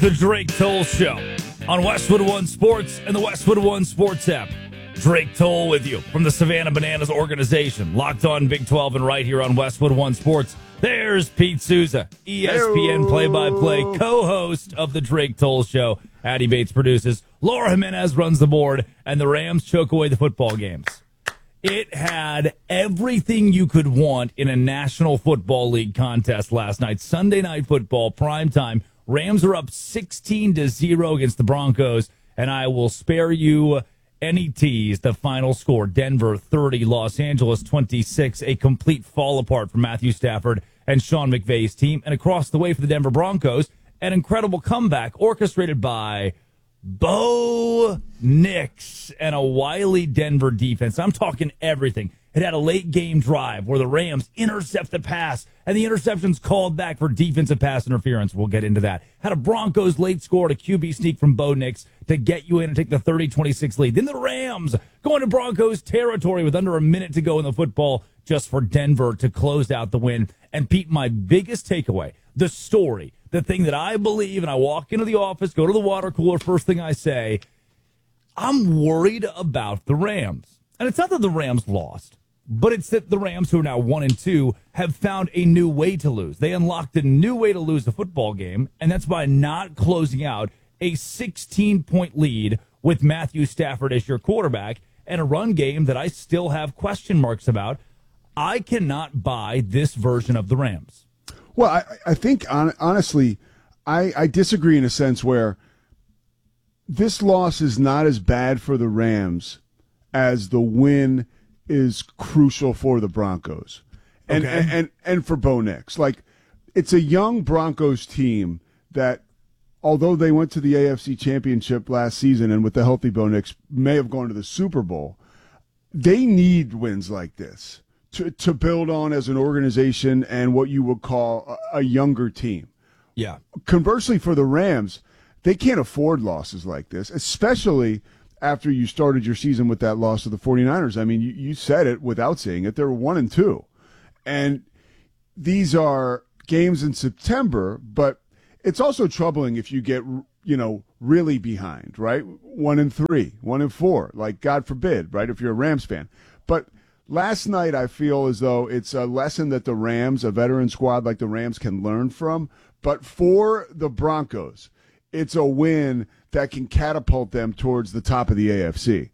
The Drake Toll Show on Westwood One Sports and the Westwood One Sports app. Drake Toll with you from the Savannah Bananas organization. Locked on Big 12 and right here on Westwood One Sports. There's Pete Souza, ESPN play-by-play co-host of The Drake Toll Show. Addie Bates produces. Laura Jimenez runs the board. And the Rams choke away the football games. It had everything you could want in a National Football League contest last night. Sunday Night Football, primetime. Rams are up 16-0 against the Broncos, and I will spare you any tease. The final score, Denver 30, Los Angeles 26, a complete fall apart for Matthew Stafford and Sean McVay's team. And across the way for the Denver Broncos, an incredible comeback orchestrated by Bo Nix and a wily Denver defense. I'm talking everything. It had a late game drive where the Rams intercept the pass, and the interception's called back for defensive pass interference. We'll get into that. Had a Broncos late score, a QB sneak from Bo Nix to get you in and take the 30-26 lead. Then the Rams go into Broncos territory with under a minute to go in the football just for Denver to close out the win. And Pete, my biggest takeaway, the story, the thing that I believe, and I walk into the office, go to the water cooler, first thing I say, I'm worried about the Rams. And it's not that the Rams lost, but it's that the Rams, who are now 1-2, have found a new way to lose. They unlocked a new way to lose a football game, and that's by not closing out a 16-point lead with Matthew Stafford as your quarterback and a run game that I still have question marks about. I cannot buy this version of the Rams. Well, I think, honestly, I disagree in a sense where this loss is not as bad for the Rams as the win is crucial for the Broncos and for Bo Nix. Like, it's a young Broncos team that, although they went to the AFC Championship last season and with the healthy Bo Nix may have gone to the Super Bowl, they need wins like this to build on as an organization and what you would call a younger team. Yeah. Conversely, for the Rams, they can't afford losses like this, especially after you started your season with that loss to the 49ers. I mean, you said it without saying it. They're 1-2. And these are games in September, but it's also troubling if you get, really behind, right? 1-3, 1-4, like God forbid, right? If you're a Rams fan. But last night, I feel as though it's a lesson that the Rams, a veteran squad like the Rams, can learn from. But for the Broncos, it's a win that can catapult them towards the top of the AFC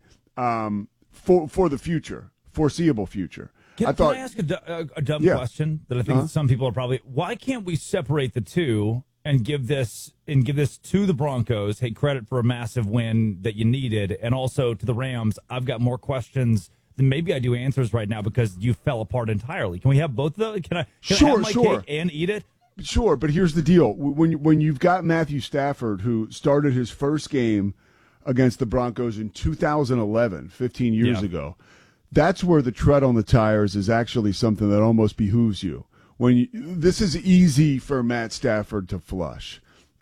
for the future, foreseeable future. Can I ask a dumb question that I think some people are probably? Why can't we separate the two and give this to the Broncos? Hey, credit for a massive win that you needed, and also to the Rams. I've got more questions than maybe I do answers right now because you fell apart entirely. Can we have both of those? Can I have my cake and eat it? Sure, but here's the deal. When you've got Matthew Stafford, who started his first game against the Broncos in 2011, 15 years ago, that's where the tread on the tires is actually something that almost behooves you. This is easy for Matt Stafford to flush.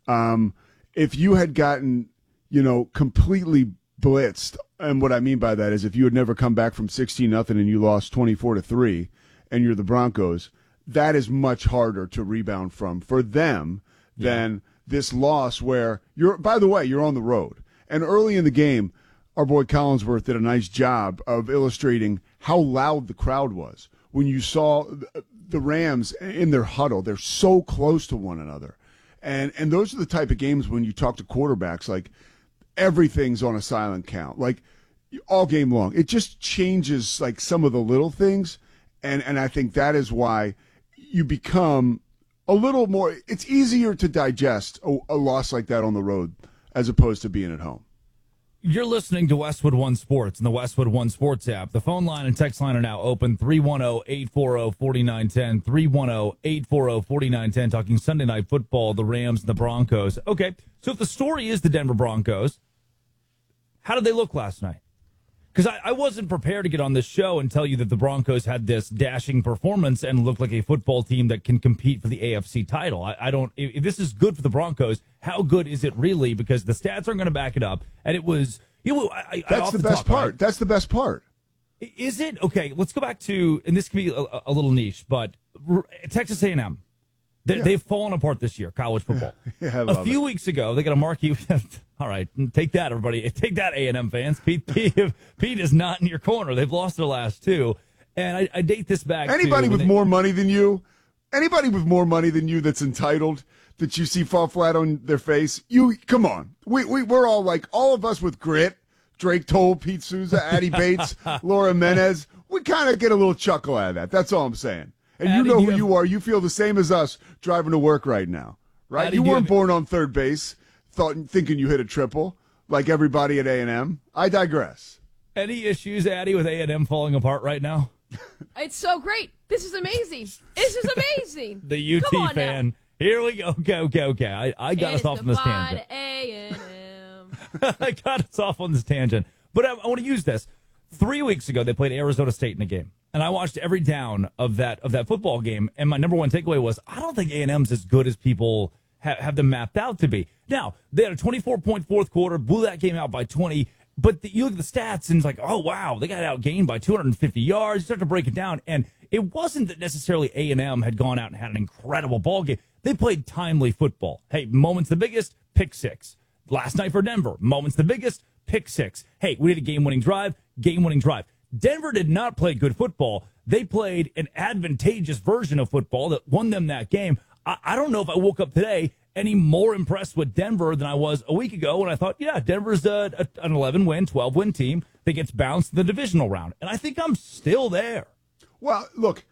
If you had gotten, completely blitzed, and what I mean by that is if you had never come back from 16-0 and you lost 24-3 and you're the Broncos, that is much harder to rebound from for them than this loss where by the way, you're on the road. And early in the game, our boy Collinsworth did a nice job of illustrating how loud the crowd was. When you saw the Rams in their huddle, they're so close to one another. And those are the type of games when you talk to quarterbacks, like everything's on a silent count, like all game long. It just changes like some of the little things. And I think that is why you become a little more, it's easier to digest a loss like that on the road as opposed to being at home. You're listening to Westwood One Sports and the Westwood One Sports app. The phone line and text line are now open, 310-840-4910, 310-840-4910, talking Sunday Night Football, the Rams and the Broncos. Okay, so if the story is the Denver Broncos, how did they look last night? Because I wasn't prepared to get on this show and tell you that the Broncos had this dashing performance and looked like a football team that can compete for the AFC title. I don't. If this is good for the Broncos, how good is it really? Because the stats aren't going to back it up. And it was. That's the best part. That's the best part. Is it? Okay, let's go back to, and this can be a little niche, but Texas A&M. They've fallen apart this year, college football. Yeah, a few weeks ago, they got a marquee. All right, take that, everybody. Take that, A&M fans. Pete is not in your corner. They've lost their last two. And I date this back Anybody with more money than you, that's entitled, that you see fall flat on their face, come on. We're all like, all of us with grit, Drake Toll, Pete Souza, Addie Bates, Laura Menez, we kind of get a little chuckle out of that. That's all I'm saying. And Addie, you know who you are. You feel the same as us driving to work right now, right? Addie, you weren't born on third base thinking you hit a triple like everybody at A&M. I digress. Any issues, Addie, with A&M falling apart right now? It's so great. This is amazing. This is amazing. The UT fan. Now. Here we go. Okay. I got us off on this tangent. A&M. I got us off on this tangent. But I want to use this. 3 weeks ago, they played Arizona State in a game. And I watched every down of that football game. And my number one takeaway was, I don't think A&M's as good as people have them mapped out to be. Now, they had a 24-point fourth quarter, blew that game out by 20. But you look at the stats, and it's like, oh, wow, they got outgained by 250 yards. You start to break it down. And it wasn't that necessarily A&M had gone out and had an incredible ball game. They played timely football. Hey, moments the biggest, pick six. Last night for Denver, moments the biggest, pick six. Hey, we did a game-winning drive. Denver did not play good football. They played an advantageous version of football that won them that game. I don't know if I woke up today any more impressed with Denver than I was a week ago when I thought, yeah, Denver's an 11-win, 12-win team that gets bounced in the divisional round. And I think I'm still there. Well, look,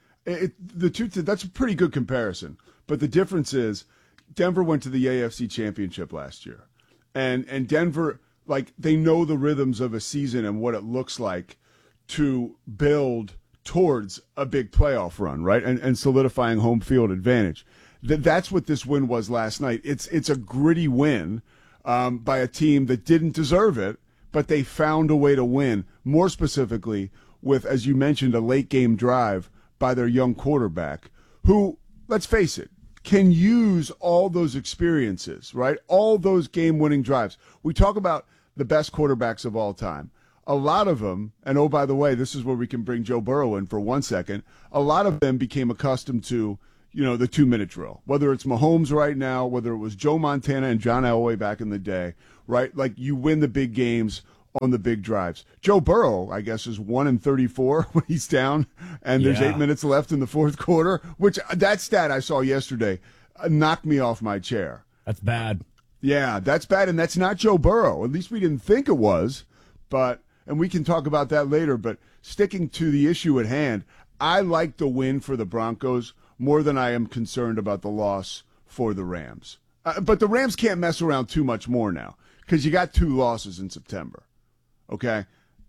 that's a pretty good comparison. But the difference is Denver went to the AFC Championship last year. And Denver, like, they know the rhythms of a season and what it looks like to build towards a big playoff run, right? And solidifying home field advantage. That's what this win was last night. It's a gritty win by a team that didn't deserve it, but they found a way to win. More specifically, with, as you mentioned, a late game drive by their young quarterback, who, let's face it, can use all those experiences, right? All those game-winning drives. We talk about the best quarterbacks of all time. A lot of them, and oh, by the way, this is where we can bring Joe Burrow in for 1 second. A lot of them became accustomed to, the 2-minute drill, whether it's Mahomes right now, whether it was Joe Montana and John Elway back in the day, right? Like, you win the big games on the big drives. Joe Burrow, I guess, is 1-34 when he's down, and there's 8 minutes left in the fourth quarter, which that stat I saw yesterday knocked me off my chair. That's bad. Yeah, that's bad, and that's not Joe Burrow. At least we didn't think it was, and we can talk about that later, but sticking to the issue at hand, I like the win for the Broncos more than I am concerned about the loss for the Rams. But the Rams can't mess around too much more now because you got 2 losses in September. Okay?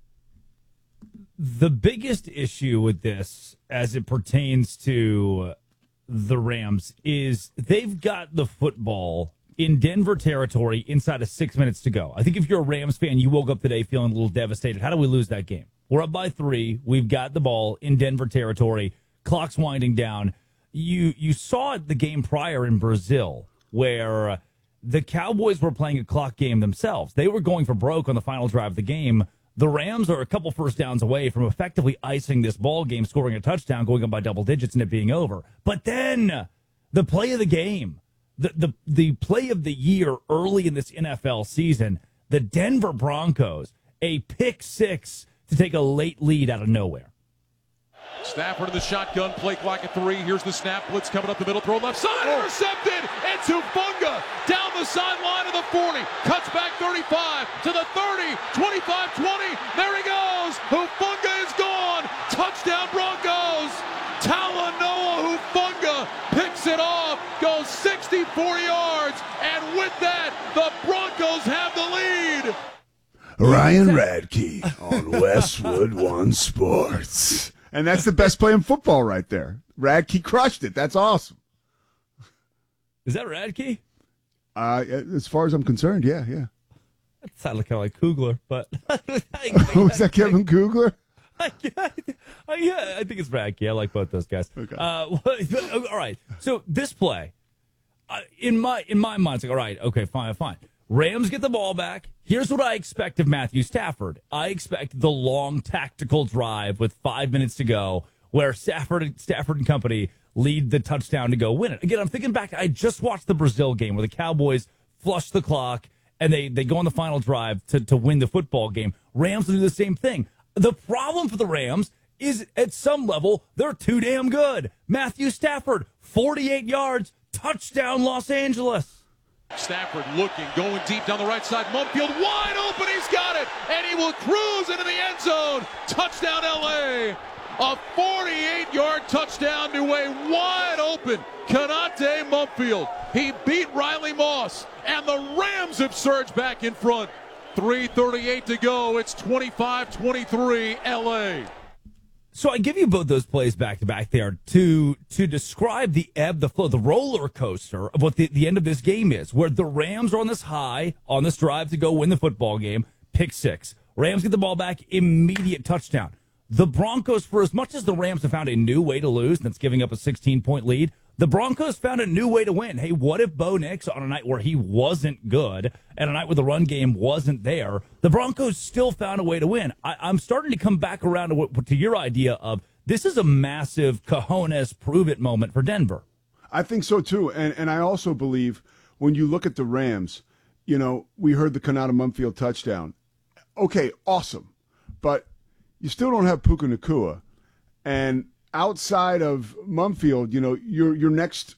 The biggest issue with this as it pertains to the Rams is they've got the football in Denver territory inside of 6 minutes to go. I think if you're a Rams fan, you woke up today feeling a little devastated. How do we lose that game? We're up by 3. We've got the ball in Denver territory. Clock's winding down. You saw it the game prior in Brazil where the Cowboys were playing a clock game themselves. They were going for broke on the final drive of the game. The Rams are a couple first downs away from effectively icing this ball game, scoring a touchdown, going up by double digits, and it being over. But then the play of the game, the play of the year early in this NFL season, the Denver Broncos, a pick six to take a late lead out of nowhere. Stafford in the shotgun, play clock at 3. Here's the snap, blitz coming up the middle, throw left side, intercepted. It's Hufanga down the sideline of the 40, cuts back 35 to the 30, 25, 20. There he goes. Hufanga is gone. Touchdown Broncos. Talanoa Hufanga picks it off, goes 64 yards, and with that, the Broncos have the lead. Ryan Radke on Westwood One Sports. And that's the best play in football right there. Radke crushed it. That's awesome. Is that Radke? As far as I'm concerned, yeah. That sounded kind of like Kugler, but... Was that Kevin Kugler? I think it's Radke. I like both those guys. Okay. All right. So this play, in my mind, it's like, all right, okay, fine. Rams get the ball back. Here's what I expect of Matthew Stafford. I expect the long tactical drive with 5 minutes to go where Stafford and company lead the touchdown to go win it. Again, I'm thinking back. I just watched the Brazil game where the Cowboys flush the clock and they go on the final drive to win the football game. Rams will do the same thing. The problem for the Rams is at some level, they're too damn good. Matthew Stafford, 48 yards, touchdown Los Angeles. Stafford looking, going deep down the right side. Mumfield wide open, he's got it, and he will cruise into the end zone. Touchdown LA. A 48-yard touchdown to a wide open Konate Mumfield. He beat Riley Moss, and the Rams have surged back in front. 3:38 to go. It's 25-23 LA. So I give you both those plays back to back there to describe the ebb, the flow, the roller coaster of what the end of this game is, where the Rams are on this high, on this drive to go win the football game, pick six. Rams get the ball back, immediate touchdown. The Broncos, for as much as the Rams have found a new way to lose, and that's giving up a 16-point lead, the Broncos found a new way to win. Hey, what if Bo Nix, on a night where he wasn't good and a night where the run game wasn't there, the Broncos still found a way to win? I'm starting to come back around to your idea of this is a massive cojones prove-it moment for Denver. I think so, too. And I also believe when you look at the Rams, we heard the Konata Mumfield touchdown. Okay, awesome. But you still don't have Puka Nacua. And outside of Mumfield, your next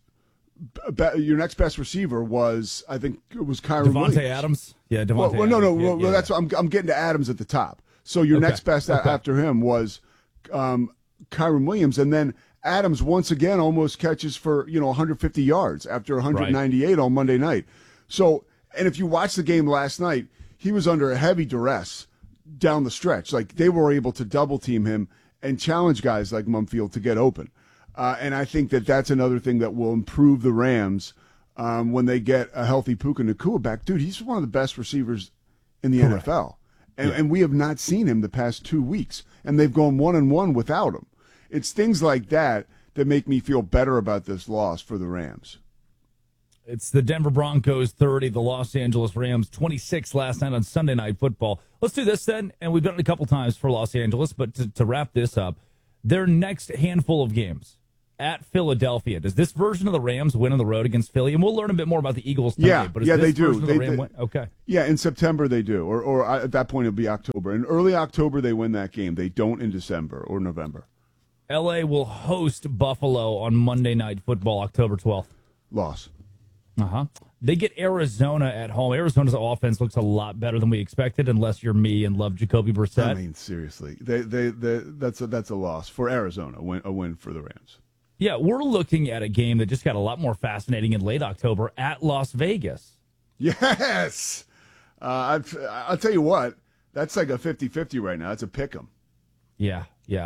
best receiver was, I think it was Kyron Williams. Davante Adams? Yeah, Davante Adams. No. Yeah. That's what I'm getting to Adams at the top. So your next best after him was Kyron Williams. And then Adams once again almost catches for, 150 yards after 198 on Monday night. So, and if you watch the game last night, he was under a heavy duress down the stretch. Like, they were able to double team him and challenge guys like Mumfield to get open. And I think that's another thing that will improve the Rams when they get a healthy Puka Nacua back. Dude, he's one of the best receivers in the NFL. And we have not seen him the past 2 weeks. And they've gone 1-1 without him. It's things like that that make me feel better about this loss for the Rams. It's the Denver Broncos 30, the Los Angeles Rams 26 last night on Sunday Night Football. Let's do this then, and we've done it a couple times for Los Angeles, but to wrap this up, their next handful of games at Philadelphia. Does this version of the Rams win on the road against Philly? And we'll learn a bit more about the Eagles tonight. But they do. Win? Okay. Yeah, in September they do, or at that point it'll be October. In early October they win that game. They don't in December or November. L.A. will host Buffalo on Monday Night Football, October 12th. Loss. They get Arizona at home. Arizona's offense looks a lot better than we expected, unless you're me and love Jacoby Brissett. I mean, seriously, that's a loss for Arizona. A win for the Rams. Yeah, we're looking at a game that just got a lot more fascinating in late October at Las Vegas. Yes, I'll tell you what. That's like a 50-50 right now. It's a pick 'em. Yeah.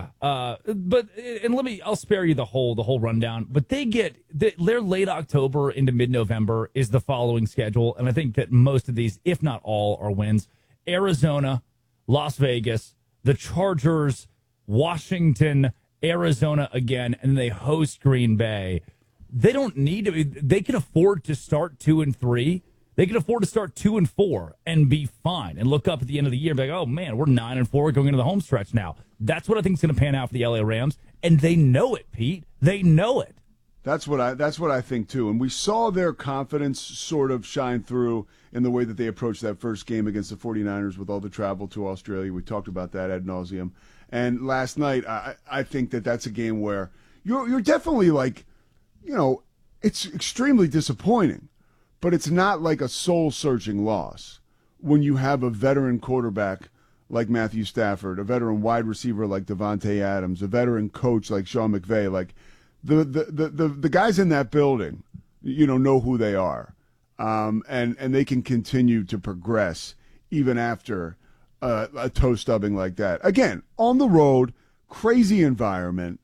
I'll spare you the whole rundown. But their late October into mid-November is the following schedule, and I think that most of these, if not all, are wins: Arizona, Las Vegas, the Chargers, Washington, Arizona again, and they host Green Bay. They don't need to. They can afford to start 2-3. They can afford to start 2-4 and be fine and look up at the end of the year and be like, oh, man, we're 9-4 going into the home stretch now. That's what I think is going to pan out for the LA Rams, and they know it, Pete. They know it. That's what I think, too. And we saw their confidence sort of shine through in the way that they approached that first game against the 49ers with all the travel to Australia. We talked about that ad nauseum. And last night, I think that's a game where you're definitely like, it's extremely disappointing. But it's not like a soul-searching loss when you have a veteran quarterback like Matthew Stafford, a veteran wide receiver like Davante Adams, a veteran coach like Sean McVay. Like the guys in that building, know who they are, and they can continue to progress even after a toe stubbing like that. Again, on the road, crazy environment.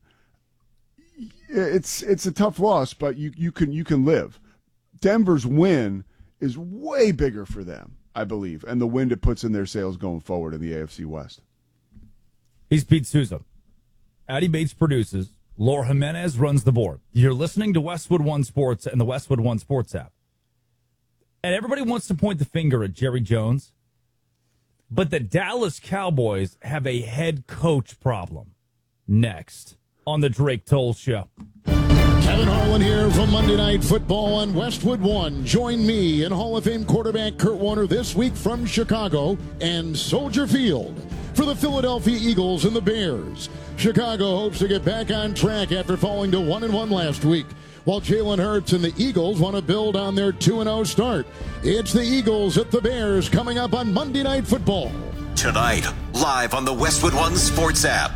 It's a tough loss, but you can live. Denver's win is way bigger for them, I believe, and the wind it puts in their sails going forward in the AFC West. He's Pete Souza. Addy Bates produces. Laura Jimenez runs the board. You're listening to Westwood One Sports and the Westwood One Sports app. And everybody wants to point the finger at Jerry Jones, but the Dallas Cowboys have a head coach problem. Next on the Drake Toll Show. Kevin Harlan here from Monday Night Football on Westwood One. Join me and Hall of Fame quarterback Kurt Warner this week from Chicago and Soldier Field for the Philadelphia Eagles and the Bears. Chicago hopes to get back on track after falling to 1-1 last week, while Jalen Hurts and the Eagles want to build on their 2-0 start. It's the Eagles at the Bears coming up on Monday Night Football. Tonight, live on the Westwood One Sports app.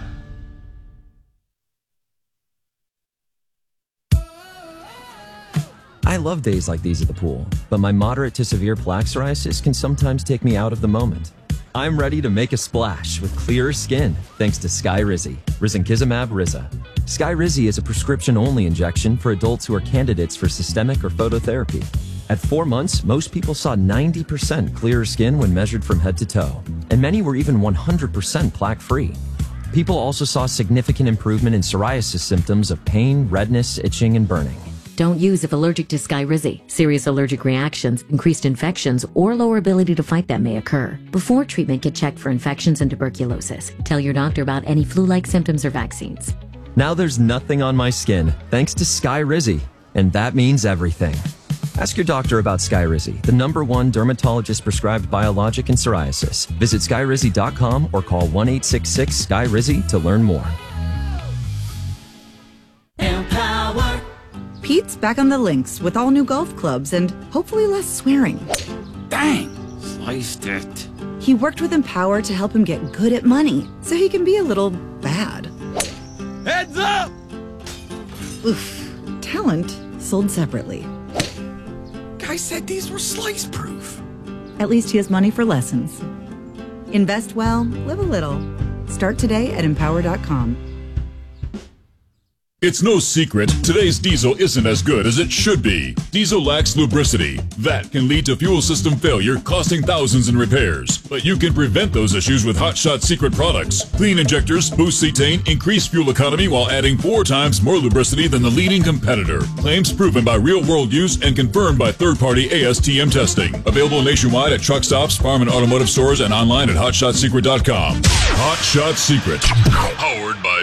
I love days like these at the pool, but my moderate to severe plaque psoriasis can sometimes take me out of the moment. I'm ready to make a splash with clearer skin thanks to Skyrizi, risankizumab Riza. Skyrizi is a prescription-only injection for adults who are candidates for systemic or phototherapy. At 4 months, most people saw 90% clearer skin when measured from head to toe, and many were even 100% plaque-free. People also saw significant improvement in psoriasis symptoms of pain, redness, itching, and burning. Don't use if allergic to Skyrizi. Serious allergic reactions, increased infections, or lower ability to fight them may occur. Before treatment, get checked for infections and tuberculosis. Tell your doctor about any flu-like symptoms or vaccines. Now there's nothing on my skin thanks to Skyrizi, and that means everything. Ask your doctor about Skyrizi, the #1 dermatologist-prescribed biologic in psoriasis. Visit Skyrizi.com or call 1-866-SKYRIZI to learn more. Empower. Pete's back on the links with all new golf clubs and hopefully less swearing. Dang, sliced it. He worked with Empower to help him get good at money so he can be a little bad. Heads up! Oof. Talent sold separately. Guy said these were slice proof. At least he has money for lessons. Invest well, live a little. Start today at Empower.com. It's no secret, today's diesel isn't as good as it should be. Diesel lacks lubricity. That can lead to fuel system failure, costing thousands in repairs. But you can prevent those issues with Hot Shot Secret products. Clean injectors, boost cetane, increase fuel economy while adding 4 times more lubricity than the leading competitor. Claims proven by real-world use and confirmed by third-party ASTM testing. Available nationwide at truck stops, farm and automotive stores, and online at HotShotSecret.com. Hot Shot Secret. Powered by...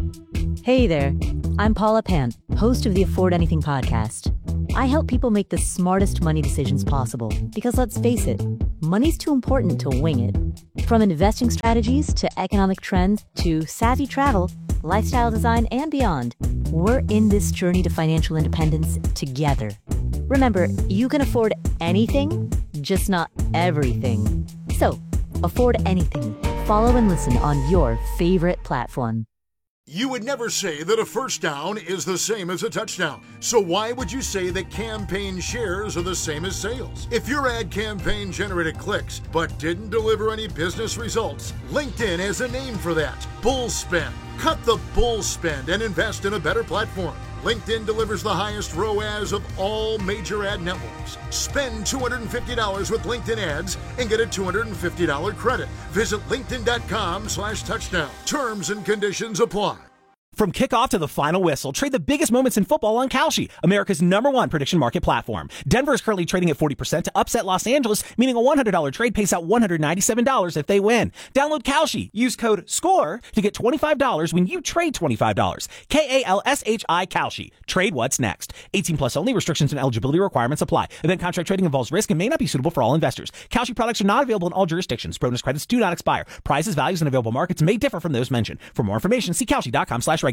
Hey there, I'm Paula Pant, host of the Afford Anything podcast. I help people make the smartest money decisions possible because let's face it, money's too important to wing it. From investing strategies to economic trends to savvy travel, lifestyle design, and beyond, we're in this journey to financial independence together. Remember, you can afford anything, just not everything. So, afford anything. Follow and listen on your favorite platform. You would never say that a first down is the same as a touchdown. So why would you say that campaign shares are the same as sales? If your ad campaign generated clicks but didn't deliver any business results, LinkedIn has a name for that. Bull spend. Cut the bull spend and invest in a better platform. LinkedIn delivers the highest ROAS of all major ad networks. Spend $250 with LinkedIn ads and get a $250 credit. Visit linkedin.com/touchdown. Terms and conditions apply. From kickoff to the final whistle, trade the biggest moments in football on Kalshi, America's #1 prediction market platform. Denver is currently trading at 40% to upset Los Angeles, meaning a $100 trade pays out $197 if they win. Download Kalshi. Use code SCORE to get $25 when you trade $25. KALSHI Kalshi. Trade what's next. 18 plus only. Restrictions and eligibility requirements apply. Event contract trading involves risk and may not be suitable for all investors. Kalshi products are not available in all jurisdictions. Bonus credits do not expire. Prices, values, and available markets may differ from those mentioned. For more information, see Kalshi.com/regulatory.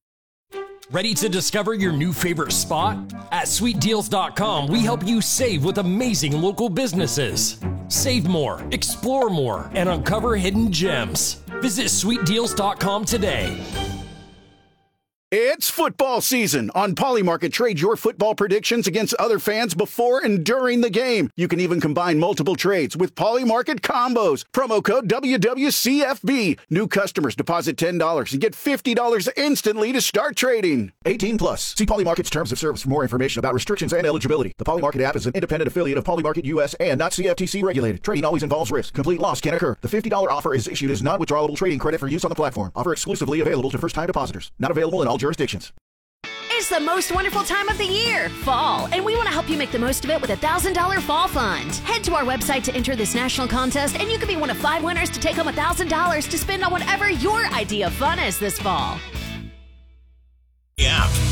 Ready to discover your new favorite spot? At SweetDeals.com, we help you save with amazing local businesses. Save more, explore more, and uncover hidden gems. Visit SweetDeals.com today. It's football season. On Polymarket, trade your football predictions against other fans before and during the game. You can even combine multiple trades with Polymarket combos. Promo code WWCFB. New customers deposit $10 and get $50 instantly to start trading. 18 plus. See Polymarket's terms of service for more information about restrictions and eligibility. The Polymarket app is an independent affiliate of Polymarket US and not CFTC regulated. Trading always involves risk. Complete loss can occur. The $50 offer is issued as non-withdrawable trading credit for use on the platform. Offer exclusively available to first-time depositors. Not available in all jurisdictions. It's the most wonderful time of the year, fall, and we want to help you make the most of it with a $1,000 fall fund. Head to our website to enter this national contest, and you could be one of 5 winners to take home $1,000 to spend on whatever your idea of fun is this fall. Yeah.